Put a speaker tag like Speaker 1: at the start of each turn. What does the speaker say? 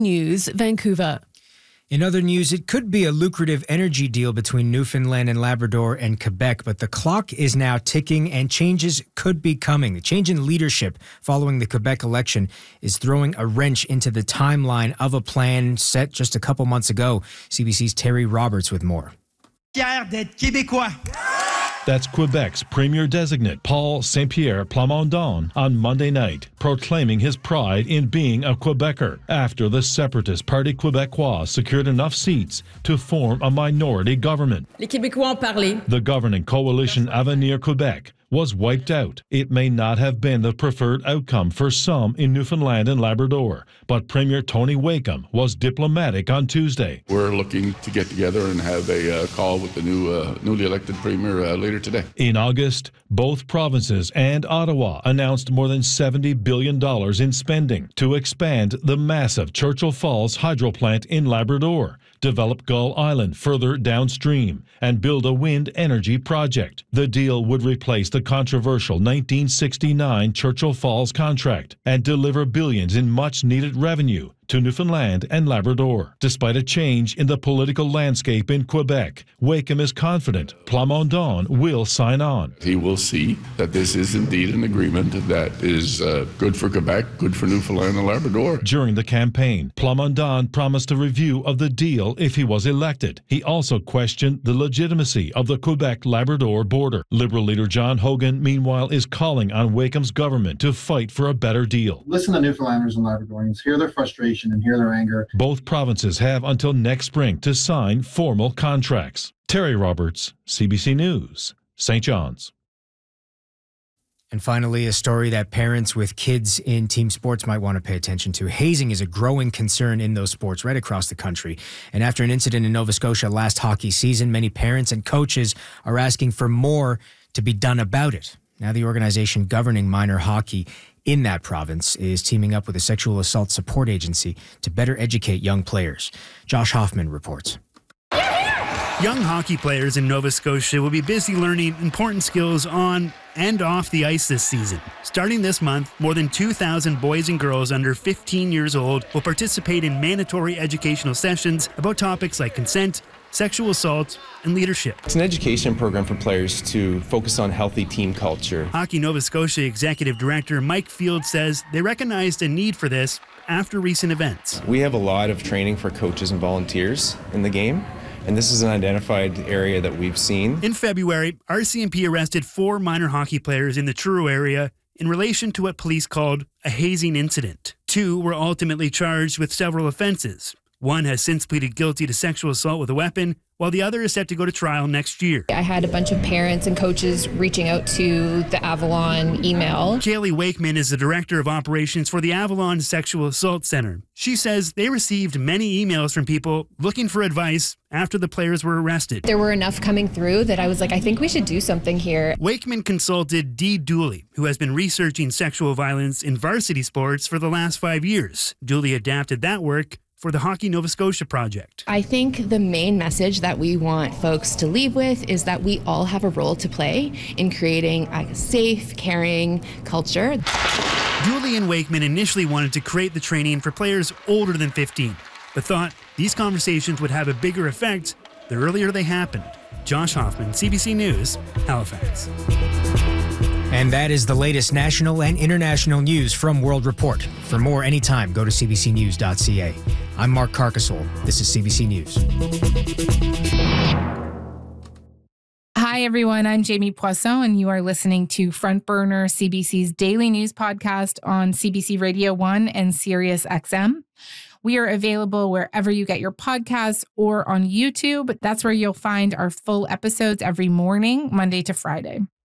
Speaker 1: News, Vancouver.
Speaker 2: In other news, it could be a lucrative energy deal between Newfoundland and Labrador and Quebec, but the clock is now ticking and changes could be coming. The change in leadership following the Quebec election is throwing a wrench into the timeline of a plan set just a couple months ago. CBC's Terry Roberts with more.
Speaker 3: Fier d'être Québécois.
Speaker 4: That's Quebec's Premier Designate Paul Saint-Pierre Plamondon on Monday night, proclaiming his pride in being a Quebecer after the separatist Parti Québécois secured enough seats to form a minority government.
Speaker 5: Les Québécois ont parlé.
Speaker 4: The governing coalition Avenir Quebec was wiped out. It may not have been the preferred outcome for some in Newfoundland and Labrador, but Premier Tony Wakeham was diplomatic on Tuesday.
Speaker 6: We're looking to get together and have a call with the newly elected Premier later today.
Speaker 4: In August, both provinces and Ottawa announced more than $70 billion in spending to expand the massive Churchill Falls hydro plant in Labrador, develop Gull Island further downstream, and build a wind energy project. The deal would replace the controversial 1969 Churchill Falls contract and deliver billions in much-needed revenue to Newfoundland and Labrador. Despite a change in the political landscape in Quebec, Wakeham is confident Plamondon will sign on.
Speaker 6: He will see that this is indeed an agreement that is good for Quebec, good for Newfoundland and Labrador.
Speaker 4: During the campaign, Plamondon promised a review of the deal if he was elected. He also questioned the legitimacy of the Quebec-Labrador border. Liberal leader John Hogan, meanwhile, is calling on Wakeham's government to fight for a better deal.
Speaker 7: Listen to Newfoundlanders and Labradorians, hear their frustration and hear their anger.
Speaker 4: Both provinces have until next spring to sign formal contracts. Terry Roberts, CBC News, St. John's.
Speaker 2: And finally, a story that parents with kids in team sports might want to pay attention to. Hazing is a growing concern in those sports right across the country. And after an incident in Nova Scotia last hockey season, many parents and coaches are asking for more to be done about it. Now the organization governing minor hockey in that province is teaming up with a sexual assault support agency to better educate young players. Josh Hoffman reports.
Speaker 8: Young hockey players in Nova Scotia will be busy learning important skills on and off the ice this season. Starting this month, more than 2,000 boys and girls under 15 years old will participate in mandatory educational sessions about topics like consent, sexual assault, and leadership.
Speaker 9: It's an education program for players to focus on healthy team culture.
Speaker 8: Hockey Nova Scotia Executive Director Mike Field says they recognized a need for this after recent events.
Speaker 9: We have a lot of training for coaches and volunteers in the game, and this is an identified area that we've seen.
Speaker 8: In February, RCMP arrested 4 minor hockey players in the Truro area in relation to what police called a hazing incident. 2 were ultimately charged with several offenses. 1 has since pleaded guilty to sexual assault with a weapon, while the other is set to go to trial next year.
Speaker 10: I had a bunch of parents and coaches reaching out to the Avalon email.
Speaker 8: Kaylee Wakeman is the director of operations for the Avalon Sexual Assault Center. She says they received many emails from people looking for advice after the players were arrested.
Speaker 10: There were enough coming through that I was like, I think we should do something here.
Speaker 8: Wakeman consulted Dee Dooley, who has been researching sexual violence in varsity sports for the last 5 years. Dooley adapted that work for the Hockey Nova Scotia project.
Speaker 10: I think the main message that we want folks to leave with is that we all have a role to play in creating a safe, caring culture.
Speaker 8: Dooley and Wakeman initially wanted to create the training for players older than 15, but thought these conversations would have a bigger effect the earlier they happened. Josh Hoffman, CBC News, Halifax.
Speaker 2: And that is the latest national and international news from World Report. For more anytime, go to cbcnews.ca. I'm Mark Carcassole. This is CBC News.
Speaker 11: Hi, everyone. I'm Jamie Poisson, and you are listening to Front Burner, CBC's daily news podcast on CBC Radio 1 and Sirius XM. We are available wherever you get your podcasts or on YouTube. That's where you'll find our full episodes every morning, Monday to Friday.